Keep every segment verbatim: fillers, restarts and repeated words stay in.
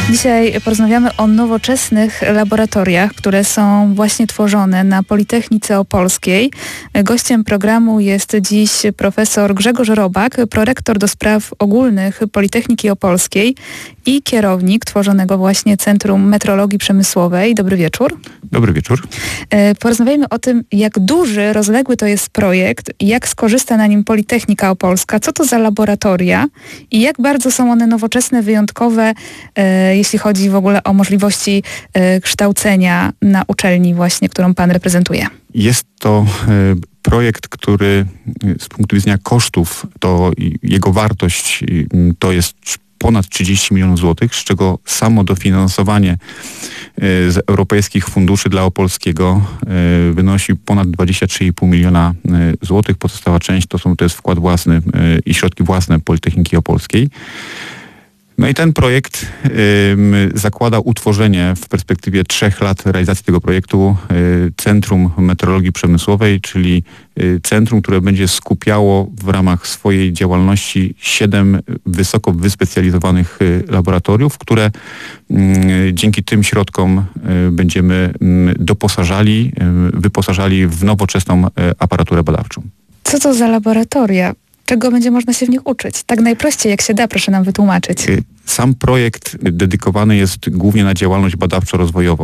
Dzisiaj porozmawiamy o nowoczesnych laboratoriach, które są właśnie tworzone na Politechnice Opolskiej. Gościem programu jest dziś profesor Grzegorz Robak, prorektor do spraw ogólnych Politechniki Opolskiej i kierownik tworzonego właśnie Centrum Metrologii Przemysłowej. Dobry wieczór. Dobry wieczór. Porozmawiajmy o tym, jak duży, rozległy to jest projekt, jak skorzysta na nim Politechnika Opolska, co to za laboratoria i jak bardzo są one nowoczesne, wyjątkowe, jeśli chodzi w ogóle o możliwości kształcenia na uczelni właśnie, którą pan reprezentuje. Jest to projekt, który z punktu widzenia kosztów, to jego wartość to jest ponad trzydzieści milionów złotych, z czego samo dofinansowanie z europejskich funduszy dla Opolskiego wynosi ponad dwadzieścia trzy i pół miliona złotych. Pozostała część to, są, to jest wkład własny i środki własne Politechniki Opolskiej. No i ten projekt y, zakłada utworzenie w perspektywie trzech lat realizacji tego projektu y, Centrum Metrologii Przemysłowej, czyli y, centrum, które będzie skupiało w ramach swojej działalności siedem wysoko wyspecjalizowanych y, laboratoriów, które y, dzięki tym środkom y, będziemy y, doposażali, y, wyposażali w nowoczesną y, aparaturę badawczą. Co to za laboratoria? Czego będzie można się w nich uczyć? Tak najprościej, jak się da, proszę nam wytłumaczyć. Sam projekt dedykowany jest głównie na działalność badawczo-rozwojową.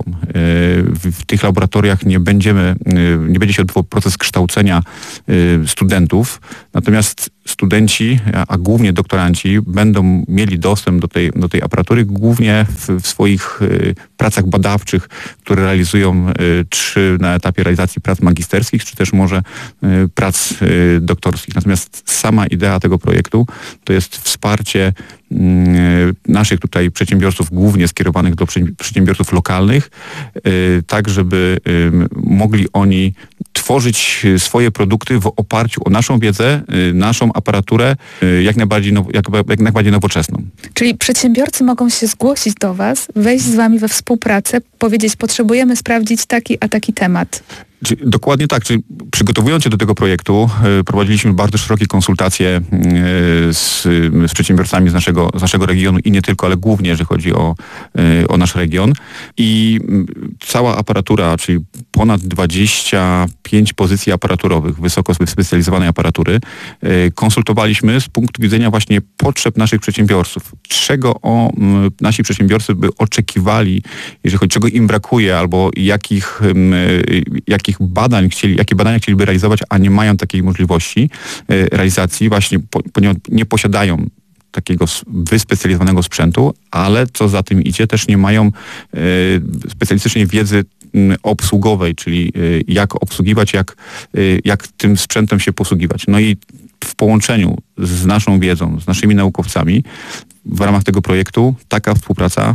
W tych laboratoriach nie będziemy, nie będzie się odbywał proces kształcenia studentów, natomiast studenci, a głównie doktoranci będą mieli dostęp do tej, do tej aparatury głównie w, w swoich pracach badawczych, które realizują czy na etapie realizacji prac magisterskich, czy też może prac doktorskich. Natomiast sama idea tego projektu to jest wsparcie naszych tutaj przedsiębiorców, głównie skierowanych do przedsiębiorców lokalnych, tak żeby mogli oni tworzyć swoje produkty w oparciu o naszą wiedzę, naszą aparaturę jak najbardziej, now, jak, jak najbardziej nowoczesną. Czyli przedsiębiorcy mogą się zgłosić do was, wejść z wami we współpracę, powiedzieć, potrzebujemy sprawdzić taki a taki temat. Dokładnie tak. Czyli przygotowując się do tego projektu, prowadziliśmy bardzo szerokie konsultacje z, z przedsiębiorcami z naszego, z naszego regionu i nie tylko, ale głównie, jeżeli chodzi o, o nasz region. I cała aparatura, czyli ponad dwadzieścia pięć pozycji aparaturowych, wysoko wyspecjalizowanej aparatury, konsultowaliśmy z punktu widzenia właśnie potrzeb naszych przedsiębiorców. Czego o, nasi przedsiębiorcy by oczekiwali, jeżeli chodzi, czego im brakuje, albo jakich, jakich badań chcieli, jakie badania chcieliby realizować, a nie mają takiej możliwości realizacji, właśnie ponieważ nie posiadają takiego wyspecjalizowanego sprzętu, ale co za tym idzie, też nie mają specjalistycznej wiedzy obsługowej, czyli jak obsługiwać, jak, jak tym sprzętem się posługiwać. No i w połączeniu z naszą wiedzą, z naszymi naukowcami w ramach tego projektu taka współpraca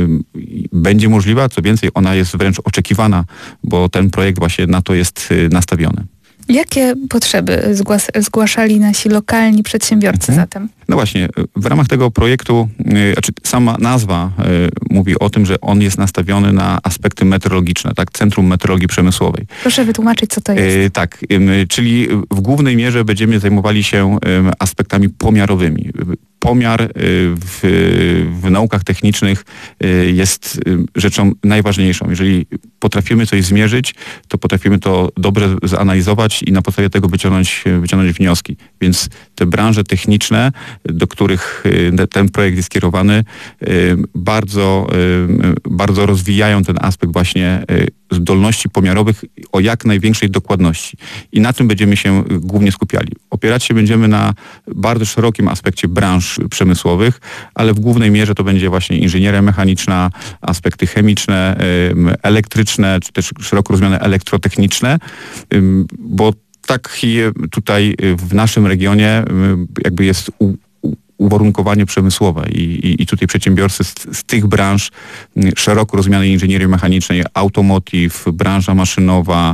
y, będzie możliwa. Co więcej, ona jest wręcz oczekiwana, bo ten projekt właśnie na to jest y, nastawiony. Jakie potrzeby zgłas- zgłaszali nasi lokalni przedsiębiorcy mhm. zatem? No właśnie, w ramach tego projektu, yy, znaczy sama nazwa yy, mówi o tym, że on jest nastawiony na aspekty meteorologiczne, tak? Centrum Metrologii Przemysłowej. Proszę wytłumaczyć, co to jest. Yy, tak, yy, czyli w głównej mierze będziemy zajmowali się yy, aspektami pomiarowymi. Pomiar w, w naukach technicznych jest rzeczą najważniejszą. Jeżeli potrafimy coś zmierzyć, to potrafimy to dobrze zanalizować i na podstawie tego wyciągnąć, wyciągnąć wnioski. Więc te branże techniczne, do których ten projekt jest kierowany, bardzo, bardzo rozwijają ten aspekt właśnie zdolności pomiarowych o jak największej dokładności. I na tym będziemy się głównie skupiali. Opierać się będziemy na bardzo szerokim aspekcie branż przemysłowych, ale w głównej mierze to będzie właśnie inżynieria mechaniczna, aspekty chemiczne, elektryczne, czy też szeroko rozumiane elektrotechniczne, bo tak tutaj w naszym regionie jakby jest u, uwarunkowanie przemysłowe i, i, i tutaj przedsiębiorcy z, z tych branż szeroko rozumianej inżynierii mechanicznej, automotive, branża maszynowa,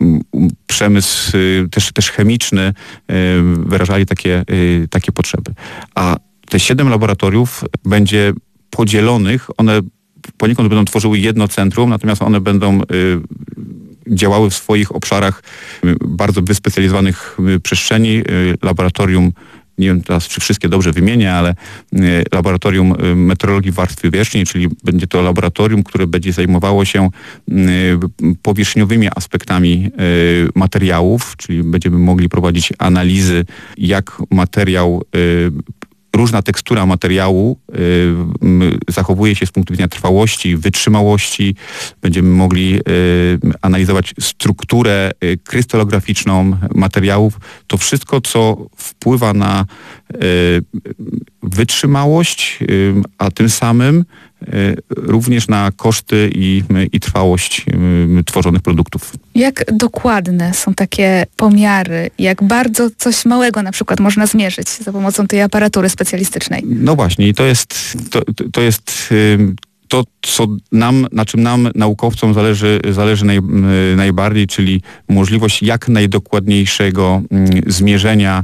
przemysł też, też chemiczny wyrażali takie, takie potrzeby. A te siedem laboratoriów będzie podzielonych, one poniekąd będą tworzyły jedno centrum, natomiast one będą działały w swoich obszarach bardzo wyspecjalizowanych przestrzeni. Laboratorium nie wiem teraz, czy wszystkie dobrze wymienię, ale laboratorium meteorologii warstwy powierzchni, czyli będzie to laboratorium, które będzie zajmowało się powierzchniowymi aspektami materiałów, czyli będziemy mogli prowadzić analizy, jak materiał, różna tekstura materiału y, zachowuje się z punktu widzenia trwałości, wytrzymałości. Będziemy mogli y, analizować strukturę y, krystalograficzną materiałów. To wszystko, co wpływa na y, wytrzymałość, y, a tym samym y, również na koszty i, i trwałość y, tworzonych produktów. Jak dokładne są takie pomiary? Jak bardzo coś małego na przykład można zmierzyć za pomocą tej aparatury specjalistycznej? No właśnie i to jest, to, to jest to, co nam, na czym nam, naukowcom zależy, zależy naj, najbardziej, czyli możliwość jak najdokładniejszego zmierzenia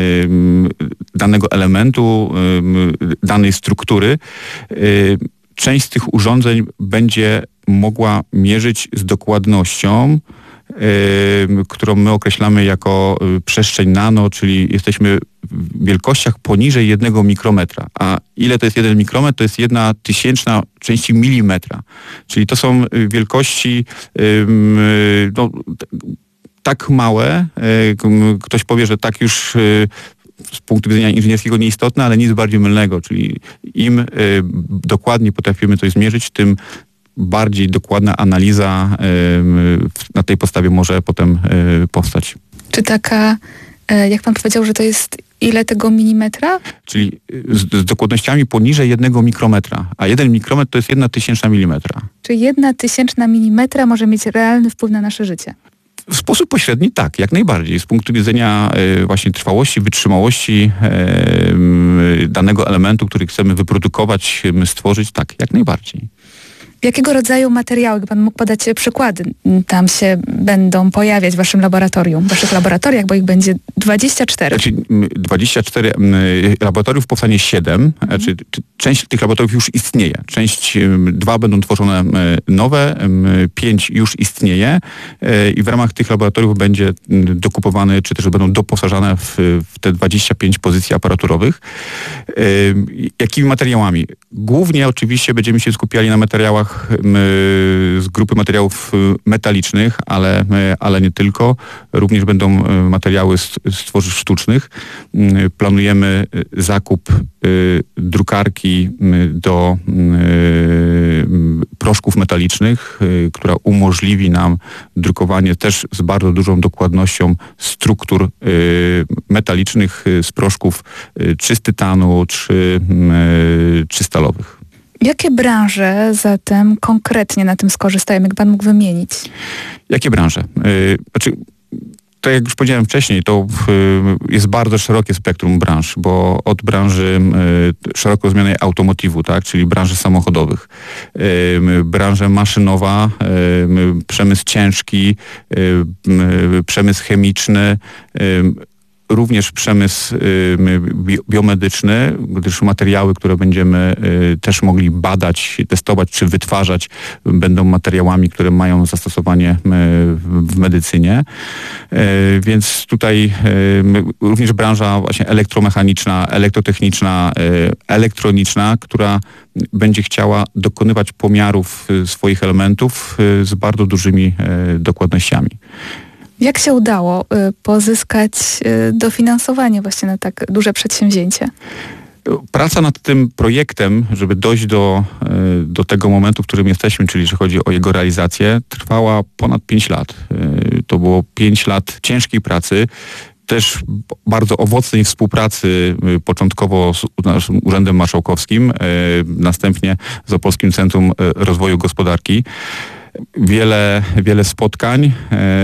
danego elementu, danej struktury. Część z tych urządzeń będzie mogła mierzyć z dokładnością, Yy, którą my określamy jako przestrzeń nano, czyli jesteśmy w wielkościach poniżej jednego mikrometra. A ile to jest jeden mikrometr? To jest jedna tysięczna części milimetra. Czyli to są wielkości yy, no, tak małe, yy, ktoś powie, że tak już yy, z punktu widzenia inżynierskiego nieistotne, ale nic bardziej mylnego, czyli im yy, dokładnie potrafimy coś zmierzyć, tym bardziej dokładna analiza y, na tej podstawie może potem y, powstać. Czy taka, y, jak pan powiedział, że to jest ile tego milimetra? Czyli z, z dokładnościami poniżej jednego mikrometra, a jeden mikrometr to jest jedna tysięczna milimetra. Czyli jedna tysięczna milimetra może mieć realny wpływ na nasze życie? W sposób pośredni tak, jak najbardziej. Z punktu widzenia y, właśnie trwałości, wytrzymałości y, danego elementu, który chcemy wyprodukować, y, stworzyć, tak, jak najbardziej. Jakiego rodzaju materiały, jakby pan mógł podać przykłady, tam się będą pojawiać w waszym laboratorium, w waszych laboratoriach, bo ich będzie dwadzieścia cztery. Znaczy, dwadzieścia cztery laboratoriów powstanie siedem, mhm. znaczy, część tych laboratoriów już istnieje. Część, dwa będą tworzone nowe, pięć już istnieje i w ramach tych laboratoriów będzie dokupowany, czy też będą doposażane w, w te dwadzieścia pięć pozycji aparaturowych. Jakimi materiałami? Głównie oczywiście będziemy się skupiali na materiałach z grupy materiałów metalicznych, ale, ale nie tylko. Również będą materiały z, z tworzyw sztucznych. Planujemy zakup drukarki do proszków metalicznych, która umożliwi nam drukowanie też z bardzo dużą dokładnością struktur metalicznych z proszków czy z tytanu, czy, czy stalowych. Jakie branże zatem konkretnie na tym skorzystają, jak pan mógł wymienić? Jakie branże? Yy, znaczy, tak jak już powiedziałem wcześniej, to yy, jest bardzo szerokie spektrum branż, bo od branży yy, szeroko rozumianej automotywu, tak, czyli branży samochodowych, yy, branża maszynowa, yy, przemysł ciężki, yy, yy, przemysł chemiczny, yy, również przemysł y, biomedyczny, gdyż materiały, które będziemy y, też mogli badać, testować czy wytwarzać, będą materiałami, które mają zastosowanie y, w medycynie. Y, więc tutaj y, również branża właśnie elektromechaniczna, elektrotechniczna, y, elektroniczna, która będzie chciała dokonywać pomiarów y, swoich elementów y, z bardzo dużymi y, dokładnościami. Jak się udało y, pozyskać y, dofinansowanie właśnie na tak duże przedsięwzięcie? Praca nad tym projektem, żeby dojść do, y, do tego momentu, w którym jesteśmy, czyli że chodzi o jego realizację, trwała ponad pięć lat. Y, to było pięć lat ciężkiej pracy, też bardzo owocnej współpracy y, początkowo z naszym Urzędem Marszałkowskim, y, następnie z Opolskim Centrum Rozwoju Gospodarki. Wiele, wiele spotkań, e,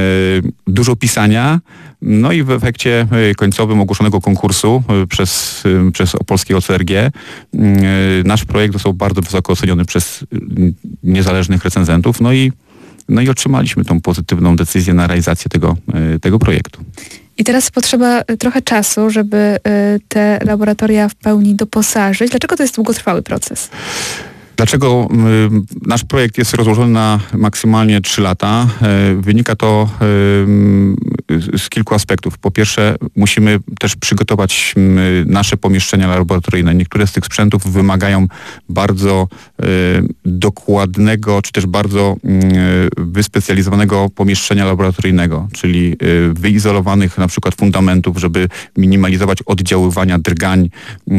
dużo pisania, no i w efekcie końcowym ogłoszonego konkursu e, przez, e, przez Opolskie O C R G e, nasz projekt został bardzo wysoko oceniony przez niezależnych recenzentów, no i, no i otrzymaliśmy tą pozytywną decyzję na realizację tego, e, tego projektu. I teraz potrzeba trochę czasu, żeby e, te laboratoria w pełni doposażyć. Dlaczego to jest długotrwały proces? Dlaczego y, nasz projekt jest rozłożony na maksymalnie trzy lata? Y, wynika to z kilku aspektów. Po pierwsze, musimy też przygotować nasze pomieszczenia laboratoryjne. Niektóre z tych sprzętów wymagają bardzo dokładnego, czy też bardzo wyspecjalizowanego pomieszczenia laboratoryjnego, czyli wyizolowanych na przykład fundamentów, żeby minimalizować oddziaływania drgań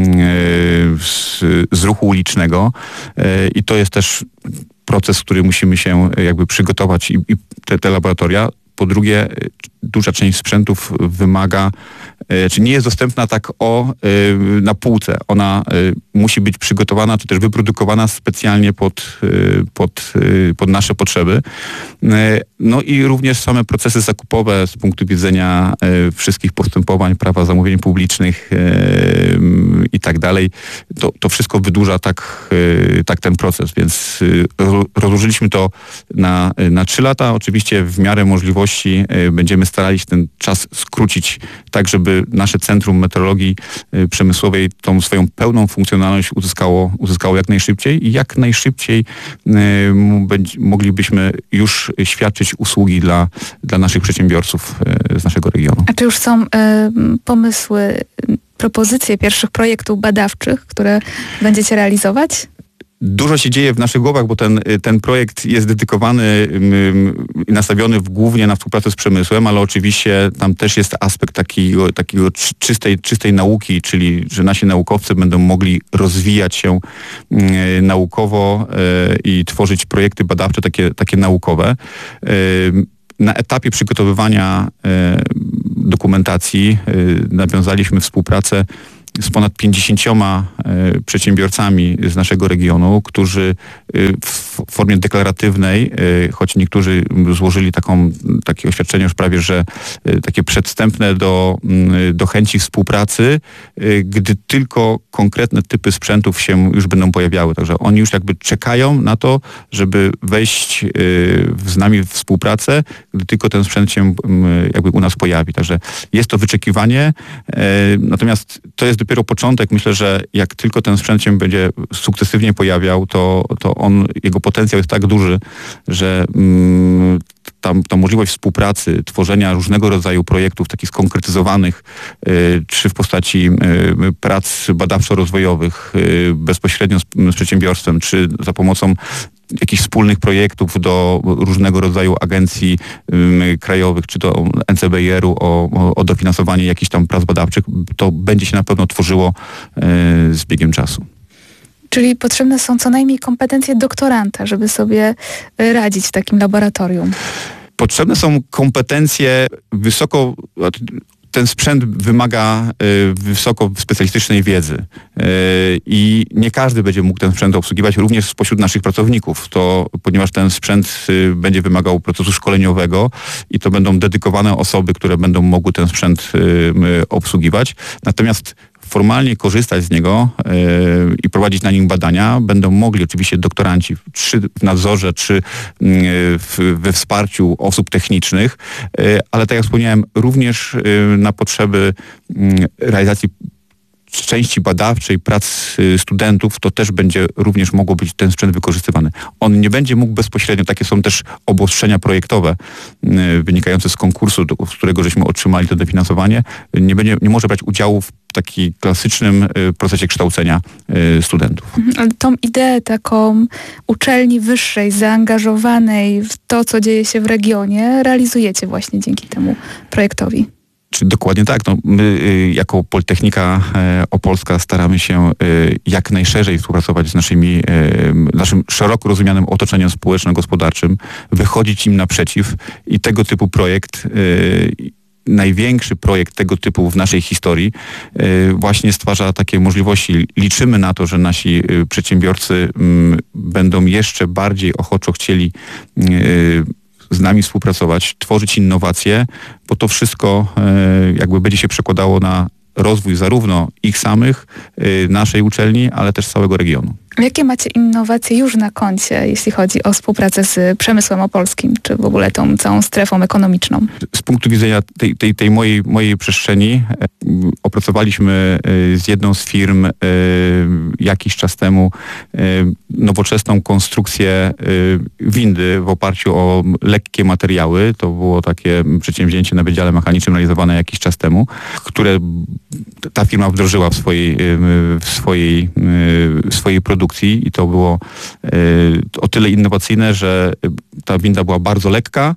z, z ruchu ulicznego. I to jest też proces, który musimy się jakby przygotować i, i te, te laboratoria. Po drugie, duża część sprzętów wymaga, czy nie jest dostępna tak o na półce. Ona musi być przygotowana, czy też wyprodukowana specjalnie pod, pod, pod nasze potrzeby. No i również same procesy zakupowe z punktu widzenia wszystkich postępowań, prawa zamówień publicznych i tak dalej. To, to wszystko wydłuża tak, tak ten proces, więc rozłożyliśmy to na, na trzy lata. Oczywiście w miarę możliwości będziemy starali się ten czas skrócić tak, żeby nasze Centrum Meteorologii Przemysłowej tą swoją pełną funkcjonalność uzyskało, uzyskało jak najszybciej i jak najszybciej moglibyśmy już świadczyć usługi dla, dla naszych przedsiębiorców z naszego regionu. A czy już są y, pomysły, propozycje pierwszych projektów badawczych, które będziecie realizować? Dużo się dzieje w naszych głowach, bo ten, ten projekt jest dedykowany i nastawiony głównie na współpracę z przemysłem, ale oczywiście tam też jest aspekt takiego, takiego czystej, czystej nauki, czyli że nasi naukowcy będą mogli rozwijać się y, naukowo y, i tworzyć projekty badawcze takie, takie naukowe. Y, Na etapie przygotowywania y, dokumentacji y, nawiązaliśmy współpracę z ponad pięćdziesięcioma y, przedsiębiorcami z naszego regionu, którzy y, w formie deklaratywnej, y, choć niektórzy złożyli taką, takie oświadczenie już prawie, że y, takie przedwstępne do, y, do chęci współpracy, y, gdy tylko konkretne typy sprzętów się już będą pojawiały. Także oni już jakby czekają na to, żeby wejść y, z nami w współpracę, gdy tylko ten sprzęt się y, jakby u nas pojawi. Także jest to wyczekiwanie, y, natomiast to jest dopiero początek. Myślę, że jak tylko ten sprzęt się będzie sukcesywnie pojawiał, to, to on, jego potencjał jest tak duży, że mm, tam, ta możliwość współpracy, tworzenia różnego rodzaju projektów takich skonkretyzowanych, y, czy w postaci y, prac badawczo-rozwojowych y, bezpośrednio z, z przedsiębiorstwem, czy za pomocą jakichś wspólnych projektów do różnego rodzaju agencji y, krajowych, czy do N C B I R-u o, o, o dofinansowanie jakichś tam prac badawczych, to będzie się na pewno tworzyło y, z biegiem czasu. Czyli potrzebne są co najmniej kompetencje doktoranta, żeby sobie radzić w takim laboratorium. Potrzebne są kompetencje wysoko... Ten sprzęt wymaga y, wysoko specjalistycznej wiedzy y, i nie każdy będzie mógł ten sprzęt obsługiwać, również spośród naszych pracowników, to, ponieważ ten sprzęt y, będzie wymagał procesu szkoleniowego i to będą dedykowane osoby, które będą mogły ten sprzęt y, y, obsługiwać. Natomiast formalnie korzystać z niego yy, i prowadzić na nim badania będą mogli oczywiście doktoranci, czy w nadzorze, czy yy, w, we wsparciu osób technicznych, yy, ale tak jak wspomniałem, również yy, na potrzeby yy, realizacji części badawczej, prac studentów, to też będzie również mogło być ten sprzęt wykorzystywany. On nie będzie mógł bezpośrednio, takie są też obostrzenia projektowe y, wynikające z konkursu, do, z którego żeśmy otrzymali to dofinansowanie, nie, będzie, nie może brać udziału w takim klasycznym y, procesie kształcenia y, studentów. Ale tą ideę taką uczelni wyższej, zaangażowanej w to, co dzieje się w regionie, realizujecie właśnie dzięki temu projektowi. Czy dokładnie tak. No, my y, jako Politechnika y, Opolska staramy się y, jak najszerzej współpracować z naszymi, y, naszym szeroko rozumianym otoczeniem społeczno-gospodarczym, wychodzić im naprzeciw i tego typu projekt, y, największy projekt tego typu w naszej historii, y, właśnie stwarza takie możliwości. Liczymy na to, że nasi y, przedsiębiorcy y, będą jeszcze bardziej ochoczo chcieli y, z nami współpracować, tworzyć innowacje, bo to wszystko y, jakby będzie się przekładało na rozwój zarówno ich samych, y, naszej uczelni, ale też całego regionu. Jakie macie innowacje już na koncie, jeśli chodzi o współpracę z przemysłem opolskim, czy w ogóle tą całą strefą ekonomiczną? Z punktu widzenia tej, tej, tej mojej, mojej przestrzeni opracowaliśmy z jedną z firm jakiś czas temu nowoczesną konstrukcję windy w oparciu o lekkie materiały. To było takie przedsięwzięcie na Wydziale Mechanicznym realizowane jakiś czas temu, które ta firma wdrożyła w swojej, w swojej, w swojej produkcji i to było o tyle innowacyjne, że ta winda była bardzo lekka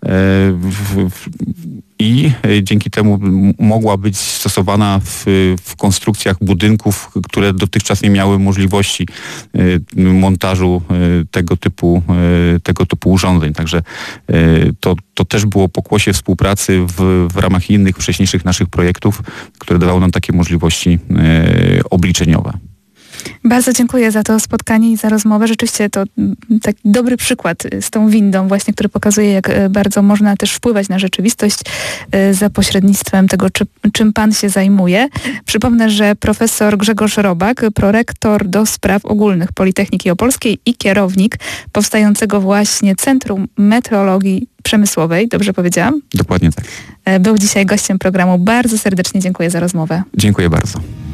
i dzięki temu mogła być stosowana w, w konstrukcjach budynków, które dotychczas nie miały możliwości montażu tego typu, tego typu urządzeń. Także to, to też było pokłosie współpracy w, w ramach innych wcześniejszych naszych projektów, które dawały nam takie możliwości obliczeniowe. Bardzo dziękuję za to spotkanie i za rozmowę. Rzeczywiście to taki dobry przykład z tą windą właśnie, który pokazuje, jak bardzo można też wpływać na rzeczywistość za pośrednictwem tego, czy, czym pan się zajmuje. Przypomnę, że profesor Grzegorz Robak, prorektor do spraw ogólnych Politechniki Opolskiej i kierownik powstającego właśnie Centrum Meteorologii Przemysłowej. Dobrze powiedziałam? Dokładnie tak. Był dzisiaj gościem programu. Bardzo serdecznie dziękuję za rozmowę. Dziękuję bardzo.